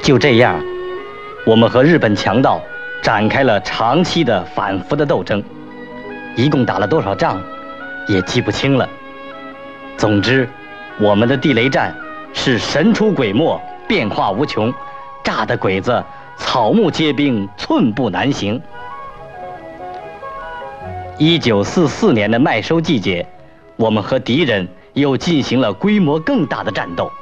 就这样，我们和日本强盗展开了长期的反复的斗争，一共打了多少仗，也记不清了。总之，我们的地雷战是神出鬼没，变化无穷，炸的鬼子草木皆兵，寸步难行。1944年的麦收季节，我们和敌人又进行了规模更大的战斗。